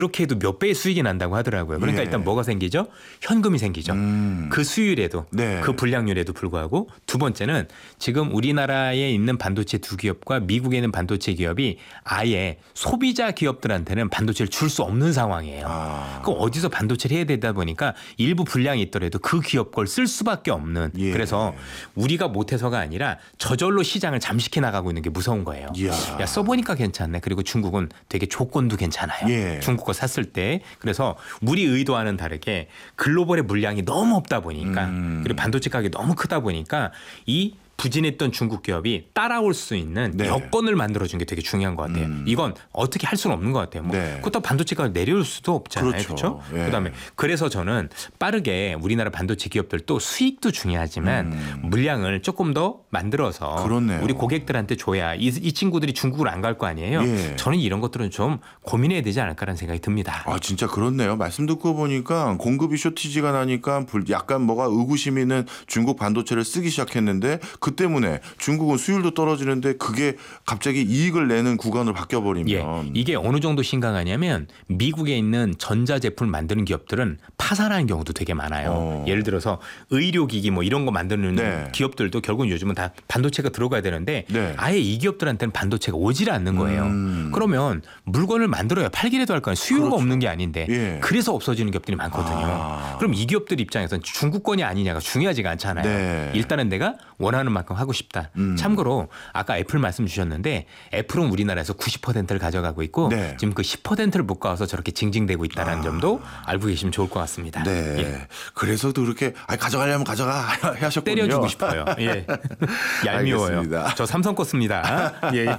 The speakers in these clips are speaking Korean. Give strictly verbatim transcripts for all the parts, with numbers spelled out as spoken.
그렇게 해도 몇 배의 수익이 난다고 하더라고요. 그러니까 예. 일단 뭐가 생기죠? 현금이 생기죠. 음. 그 수율에도 네. 그 불량률에도 불구하고 두 번째는 지금 우리나라에 있는 반도체 두 기업과 미국에 있는 반도체 기업이 아예 소비자 기업들한테는 반도체를 줄 수 없는 상황이에요. 아. 그럼 어디서 반도체를 해야 되다 보니까 일부 불량이 있더라도 그 기업 걸 쓸 수밖에 없는 예. 그래서 우리가 못해서가 아니라 저절로 시장을 잠식해 나가고 있는 게 무서운 거예요. 이야. 야, 써보니까 괜찮네. 그리고 중국은 되게 조건도 괜찮아요. 예. 중국 거 샀을 때. 그래서 우리 의도와는 다르게 글로벌의 물량이 너무 없다 보니까 음. 그리고 반도체 가격이 너무 크다 보니까 이 부진했던 중국 기업이 따라올 수 있는 네. 여건을 만들어준 게 되게 중요한 것 같아요. 음. 이건 어떻게 할 수는 없는 것 같아요. 뭐 네. 그렇다고 반도체가 내려올 수도 없잖아요. 그렇죠. 그렇죠? 예. 그다음에 그래서 저는 빠르게 우리나라 반도체 기업들도 수익도 중요하지만 음. 물량을 조금 더 만들어서 그렇네요. 우리 고객들한테 줘야 이, 이 친구들이 중국을 안 갈 거 아니에요. 예. 저는 이런 것들은 좀 고민해야 되지 않을까라는 생각이 듭니다. 아 진짜 그렇네요. 말씀 듣고 보니까 공급이 쇼티지가 나니까 불- 약간 뭐가 의구심이 있는 중국 반도체를 쓰기 시작했는데 그 때문에 중국은 수율도 떨어지는데 그게 갑자기 이익을 내는 구간으로 바뀌어버리면 예, 이게 어느 정도 심각하냐면 미국에 있는 전자제품을 만드는 기업들은 파산하는 경우도 되게 많아요. 어. 예를 들어서 의료기기 뭐 이런 거 만드는 네. 기업들도 결국은 요즘은 다 반도체가 들어가야 되는데 네. 아예 이 기업들한테는 반도체가 오질 않는 거예요. 음. 그러면 물건을 만들어야 팔기라도 할 거 아니에요. 수요가 그렇죠. 없는 게 아닌데 예. 그래서 없어지는 기업들이 많거든요. 아. 그럼 이 기업들 입장에서는 중국권이 아니냐가 중요하지가 않잖아요. 네. 일단은 내가 원하는 만큼 하고 싶다. 음. 참고로 아까 애플 말씀 주셨는데 애플은 우리나라에서 구십 퍼센트를 가져가고 있고 네. 지금 그 십 퍼센트를 묶어서 저렇게 징징대고 있다는 아. 점도 알고 계시면 좋을 것 같습니다. 네. 예. 그래서도 그렇게 아, 가져가려면 가져가 하셨군요. 때려주고 싶어요. 예. 얄미워요. 알겠습니다. 저 삼성 거 씁니다. 예.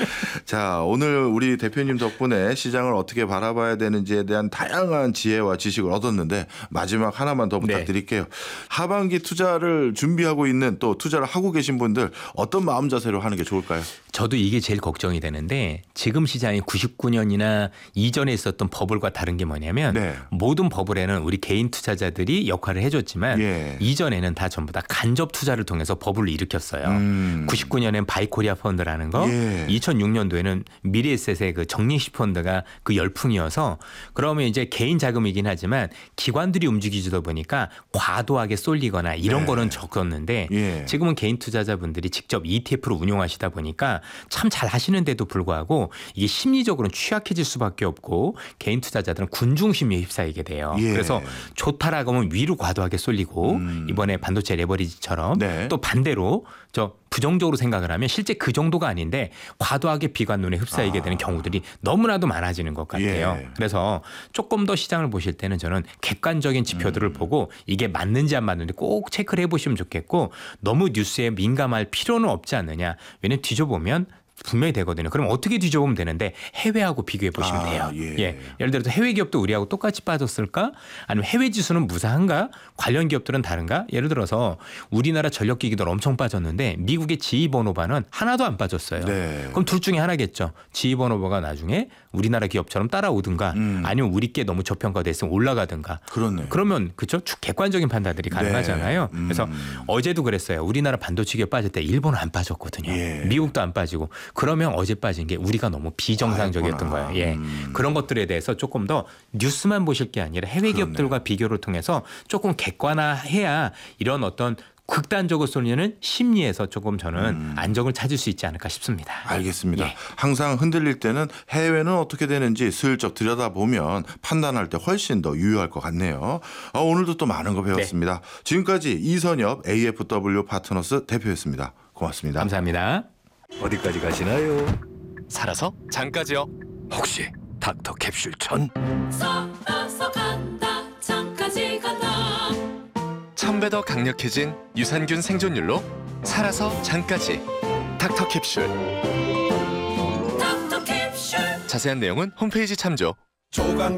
자, 오늘 우리 대표님 덕분에 시장을 어떻게 바라봐야 되는지에 대한 다양한 지혜와 지식을 얻었는데 마지막 하나만 더 부탁드릴게요. 네. 하반기 투자를 준비하고 있는 또 투자를 하고 계신 분들 어떤 마음 자세로 하는 게 좋을까요? 저도 이게 제일 걱정이 되는데 지금 시장이 구십구 년이나 이전에 있었던 버블과 다른 게 뭐냐면 네. 모든 버블에는 우리 개인 투자자들이 역할을 해줬지만 예. 이전에는 다 전부 다 간접 투자를 통해서 버블을 일으켰어요. 음. 구십구 년엔 바이코리아 펀드라는 거, 예. 이천육 년도에는 미래에셋의 그 정리식 펀드가 그 열풍이어서 그러면 이제 개인 자금이긴 하지만 기관들이 움직이다 보니까 과도하게 쏠리거나 이런 네. 거는 적었는데 예. 지금은 개인 투자자분들이 직접 이티에프로 운용하시다 보니까 참 잘 하시는데도 불구하고 이게 심리적으로는 취약해질 수밖에 없고 개인 투자자들은 군중 심리에 휩싸이게 돼요. 예. 그래서 좋다라고 하면 위로 과도하게 쏠리고 음. 이번에 반도체 레버리지처럼 네. 또 반대로 저 부정적으로 생각을 하면 실제 그 정도가 아닌데 과도하게 비관론에 휩싸이게 아. 되는 경우들이 너무나도 많아지는 것 같아요. 예. 그래서 조금 더 시장을 보실 때는 저는 객관적인 지표들을 음. 보고 이게 맞는지 안 맞는지 꼭 체크를 해보시면 좋겠고 너무 뉴스에 민감할 필요는 없지 않느냐. 왜냐하면 뒤져보면 분명히 되거든요. 그럼 어떻게 뒤져보면 되는데 해외하고 비교해 보시면 아, 돼요. 예. 예. 예를 들어서 해외 기업도 우리하고 똑같이 빠졌을까? 아니면 해외 지수는 무사한가? 관련 기업들은 다른가? 예를 들어서 우리나라 전력기기들 엄청 빠졌는데 미국의 지이버노바는 하나도 안 빠졌어요. 네. 그럼 둘 중에 하나겠죠. 지이버노바가 나중에 우리나라 기업처럼 따라오든가 음. 아니면 우리께 너무 저평가됐으면 올라가든가. 그렇네. 그러면 그렇죠. 객관적인 판단들이 가능하잖아요. 네. 음. 그래서 어제도 그랬어요. 우리나라 반도체 기업 빠질 때 일본은 안 빠졌거든요. 예. 미국도 안 빠지고 그러면 어제 빠진 게 우리가 너무 비정상적이었던 아였구나. 거예요. 예. 음. 그런 것들에 대해서 조금 더 뉴스만 보실 게 아니라 해외 그렇네요. 기업들과 비교를 통해서 조금 객관화해야 이런 어떤 극단적으로 쏠리는 심리에서 조금 저는 음. 안정을 찾을 수 있지 않을까 싶습니다. 알겠습니다. 예. 항상 흔들릴 때는 해외는 어떻게 되는지 슬쩍 들여다보면 판단할 때 훨씬 더 유효할 것 같네요. 아, 오늘도 또 많은 거 배웠습니다. 네. 지금까지 이선엽 에이에프더블유 파트너스 대표였습니다. 고맙습니다. 감사합니다. 어디까지 가시나요? 살아서 잠까지요. 혹시 닥터 캡슐 천? 살아서 간다 잠까지 간다 천 배 더 강력해진 유산균 생존율로 살아서 잠까지. 닥터 캡슐. 닥터 캡슐 자세한 내용은 홈페이지 참조. 조강